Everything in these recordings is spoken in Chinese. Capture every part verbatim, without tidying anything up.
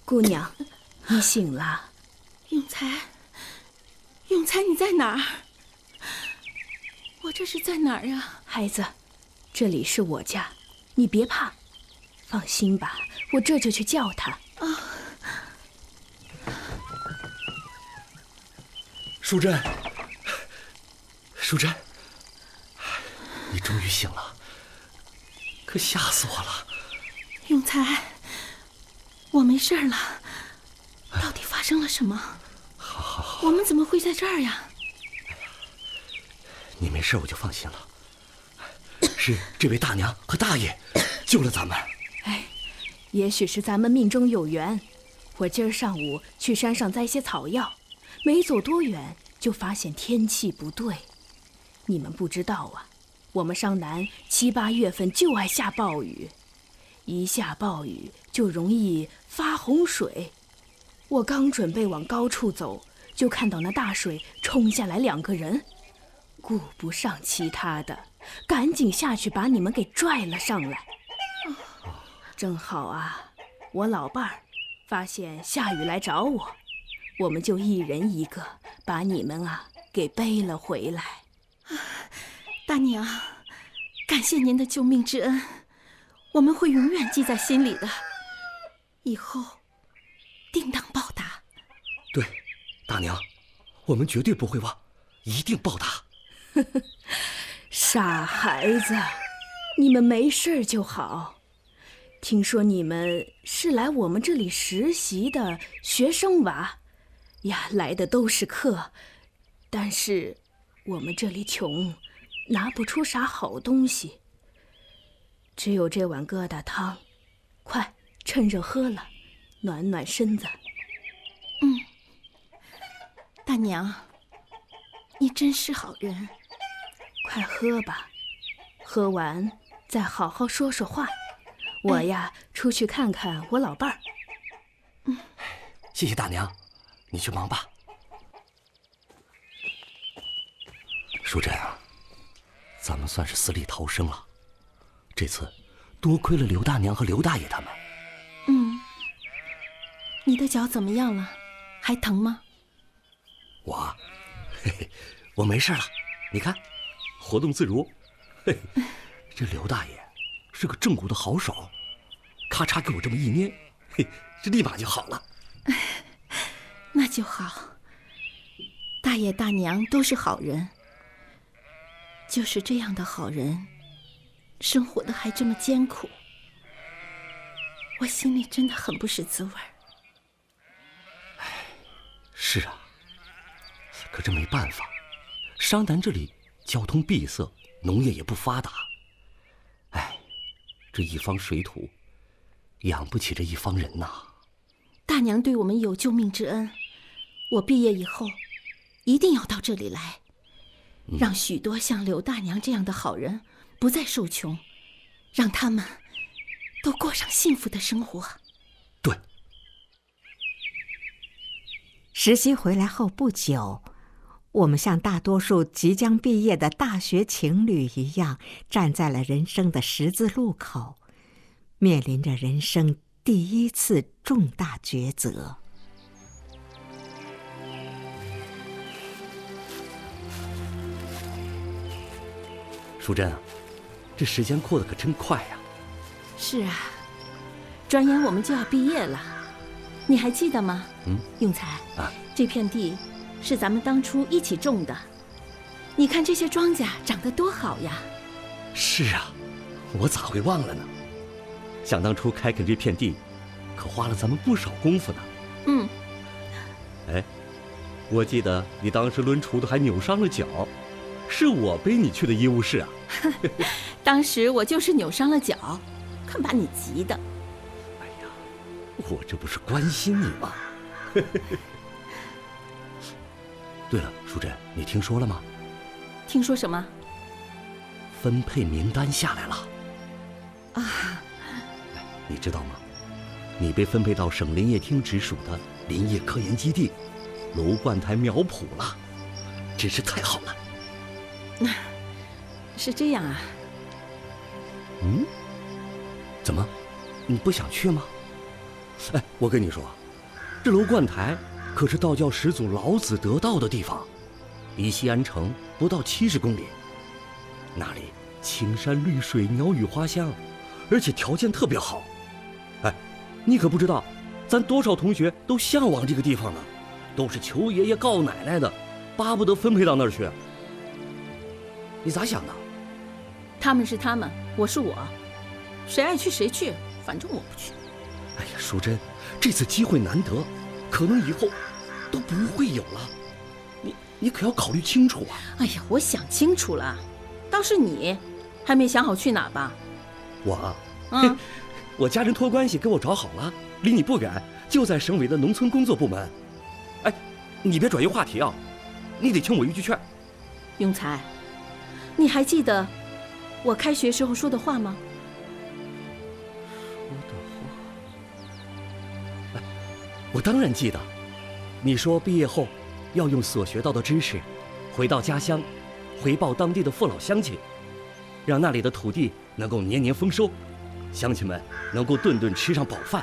姑娘，你醒了。 永才，永才，你在哪儿？我这是在哪儿呀？ 孩子，这里是我家，你别怕，放心吧，我这就去叫他。 啊！ 淑珍，淑珍，你终于醒了，可吓死我了。 永才，我没事了，到底发生了什么？ 好好好， 我们怎么会在这儿呀？ 你没事我就放心了。是这位大娘和大爷救了咱们。 哎，也许是咱们命中有缘。我今儿上午去山上摘些草药，没走多远就发现天气不对。你们不知道啊，我们上南七八月份就爱下暴雨，一下暴雨就容易发洪水。我刚准备往高处走，就看到那大水冲下来两个人，顾不上其他的，赶紧下去把你们给拽了上来。正好啊，我老伴儿发现下雨来找我，我们就一人一个把你们啊给背了回来。 大娘，感谢您的救命之恩，我们会永远记在心里的，以后定当报答。 对，大娘，我们绝对不会忘，一定报答。 傻孩子，你们没事就好。听说你们是来我们这里实习的学生娃呀，来的都是客，但是我们这里穷，拿不出啥好东西，只有这碗疙瘩汤，快趁热喝了，暖暖身子。 嗯，大娘，你真是好人。 快喝吧，喝完再好好说说话。我呀，出去看看我老伴儿。 嗯， 谢谢大娘，你去忙吧。淑珍啊，咱们算是死里逃生了。这次多亏了刘大娘和刘大爷他们。 嗯，你的脚怎么样了？还疼吗？ 我，嘿嘿，我没事了。你看，活动自如。嘿嘿，这刘大爷是个正骨的好手，咔嚓给我这么一捏，嘿，这立马就好了。 那就好。大爷大娘都是好人，就是这样的好人，生活的还这么艰苦，我心里真的很不是滋味。 哎，是啊，可这没办法，商南这里交通闭塞，农业也不发达。哎，这一方水土养不起这一方人呐。 大娘对我们有救命之恩，我毕业以后一定要到这里来， 嗯、 让许多像刘大娘这样的好人不再受穷，让他们都过上幸福的生活。 对。 实习回来后不久，我们像大多数即将毕业的大学情侣一样，站在了人生的十字路口，面临着人生第一次重大抉择。 淑珍啊，这时间过得可真快呀。 是啊，转眼我们就要毕业了，你还记得吗？ 嗯， 永才啊， 这片地是咱们当初一起种的，你看这些庄稼长得多好呀。 是啊，我咋会忘了呢？想当初开垦这片地，可花了咱们不少功夫呢。 嗯。 哎，我记得你当时抡锄头还扭伤了脚，是我背你去的医务室啊。 当时我就是扭伤了脚，可把你急的。 哎呀，我这不是关心你吗？对了，淑珍，你听说了吗？ 听说什么？ 分配名单下来了。 啊， 你知道吗？你被分配到省林业厅直属的林业科研基地楼冠台苗圃了，真是太好了。 是这样啊。 嗯？怎么？你不想去吗？哎，我跟你说， 这楼观台可是道教始祖老子得道的地方，离西安城不到七十公里。那里青山绿水，鸟语花香，而且条件特别好。哎，你可不知道，咱多少同学都向往这个地方呢，都是求爷爷告奶奶的，巴不得分配到那儿去。你咋想的？ 他们是他们，我是我，谁爱去谁去，反正我不去。 哎呀，淑珍，这次机会难得，可能以后都不会有了，你你可要考虑清楚啊！ 哎呀，我想清楚了，倒是你还没想好去哪吧？ 我啊， 嗯， 我家人托关系给我找好了，离你不远，就在省委的农村工作部门。哎，你别转移话题啊，你得听我一句劝。 永才，你还记得我开学时候说的话吗？ 说的话，哎，我当然记得。你说毕业后要用所学到的知识，回到家乡，回报当地的父老乡亲，让那里的土地能够年年丰收，乡亲们能够顿顿吃上饱饭。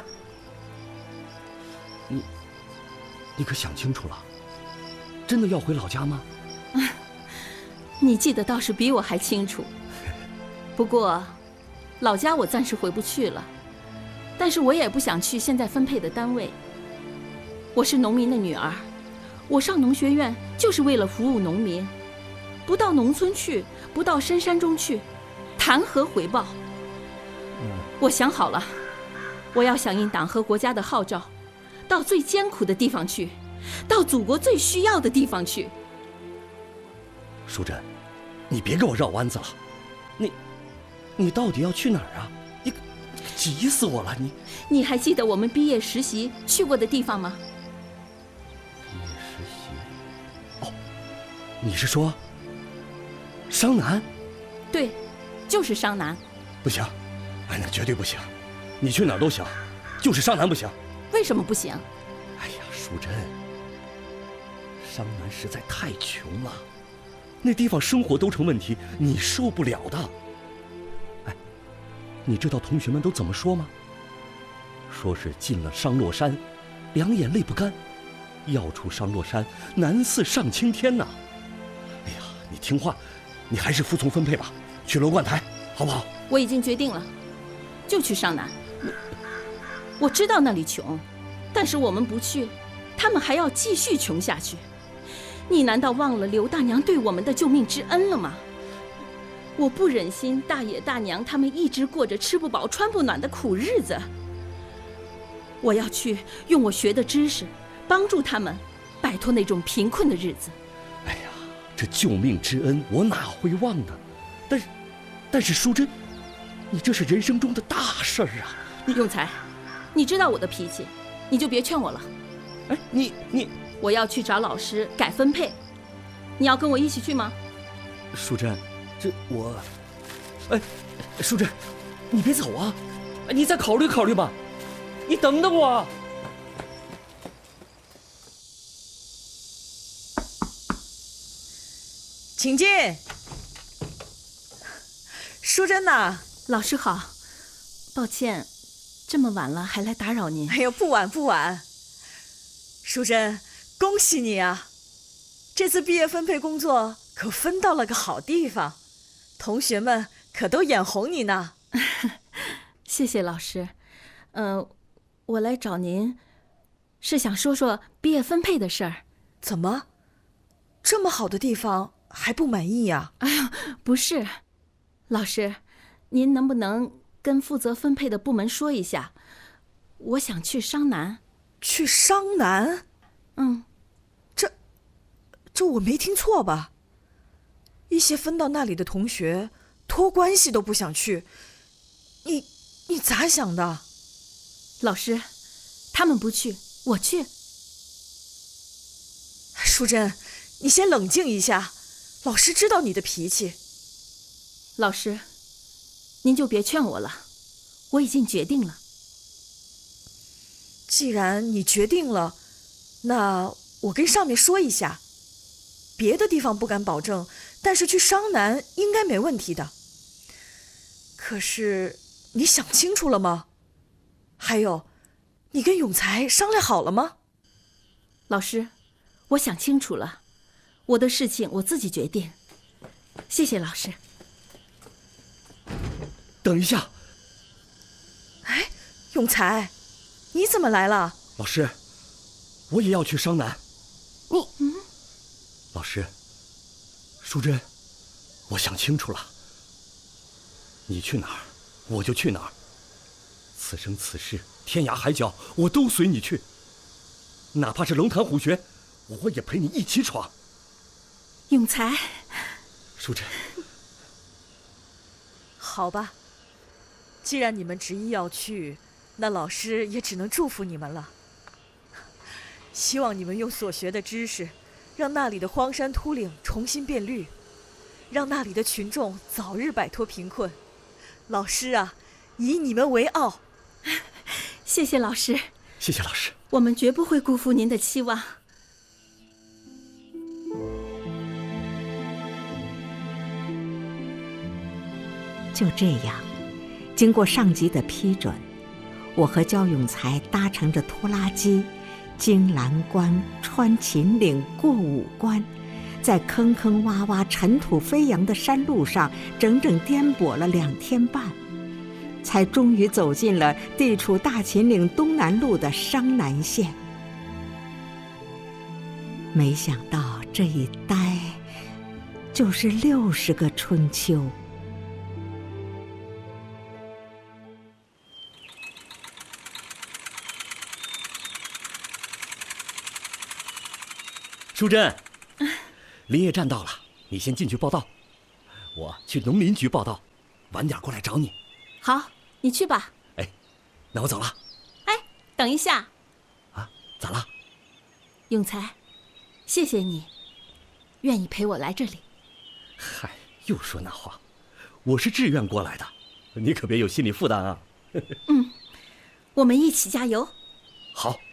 你，你可想清楚了？真的要回老家吗？ 你记得倒是比我还清楚。不过，老家我暂时回不去了，但是我也不想去现在分配的单位。我是农民的女儿，我上农学院就是为了服务农民，不到农村去，不到深山中去，谈何回报？我想好了，我要响应党和国家的号召，到最艰苦的地方去，到祖国最需要的地方去。 淑珍，你别给我绕弯子了，你，你到底要去哪儿啊？你，急死我了！你， 你还记得我们毕业实习去过的地方吗？ 毕业实习？哦，你是说商南？ 对，就是商南。 不行，哎，那绝对不行！你去哪儿都行，就是商南不行。 为什么不行？ 哎呀，淑珍，商南实在太穷了。那地方生活都成问题，你受不了的。哎，你知道同学们都怎么说吗？说是进了商洛山，两眼泪不干；要出商洛山，难似上青天呐。哎呀，你听话，你还是服从分配吧，去楼观台，好不好？ 我已经决定了，就去商南。我知道那里穷，但是我们不去，他们还要继续穷下去。你难道忘了刘大娘对我们的救命之恩了吗？我不忍心大爷大娘他们一直过着吃不饱穿不暖的苦日子。我要去用我学的知识，帮助他们摆脱那种贫困的日子。 哎呀，这救命之恩我哪会忘呢？但是，但是淑珍，你这是人生中的大事儿啊！ 永才，你知道我的脾气，你就别劝我了。 哎，你你。 我要去找老师改分配，你要跟我一起去吗？ 淑珍，这我……哎，淑珍，你别走啊！你再考虑考虑吧，你等等我。 请进。淑珍呐， 老师好，抱歉，这么晚了还来打扰您。 哎呦，不晚不晚。淑珍，恭喜你啊！这次毕业分配工作可分到了个好地方，同学们可都眼红你呢。 谢谢老师。呃，我来找您，是想说说毕业分配的事儿。 怎么，这么好的地方还不满意呀？ 哎呀，不是，老师，您能不能跟负责分配的部门说一下，我想去商南。 去商南？ 嗯， 这，这我没听错吧？一些分到那里的同学托关系都不想去，你你咋想的？ 老师，他们不去，我去。 淑珍，你先冷静一下，老师知道你的脾气。 老师，您就别劝我了，我已经决定了。 既然你决定了，那我跟上面说一下，别的地方不敢保证，但是去商南应该没问题的。可是你想清楚了吗？还有，你跟永才商量好了吗？ 老师，我想清楚了，我的事情我自己决定。谢谢老师。 等一下， 哎，永才，你怎么来了？ 老师，我也要去商南。 你嗯， 老师，淑珍，我想清楚了，你去哪儿，我就去哪儿。此生此世，天涯海角，我都随你去。哪怕是龙潭虎穴，我也陪你一起闯。 永才， 淑珍， 好吧，既然你们执意要去，那老师也只能祝福你们了。希望你们用所学的知识，让那里的荒山秃岭重新变绿，让那里的群众早日摆脱贫困。老师啊，以你们为傲。 谢谢老师。 谢谢老师。 我们绝不会辜负您的期望。 就这样，经过上级的批准，我和焦永才搭乘着拖拉机，经蓝关、穿秦岭、过五关，在坑坑洼洼、尘土飞扬的山路上，整整颠簸了两天半，才终于走进了地处大秦岭东南路的商南县。没想到这一待就是六十个春秋。 淑珍，林业站到了，你先进去报道，我去农林局报道，晚点过来找你。 好，你去吧。 哎，那我走了。 哎，等一下。 啊，咋了？ 永才，谢谢你，愿意陪我来这里。 嗨，又说那话，我是志愿过来的，你可别有心理负担啊。 嗯，我们一起加油。 好。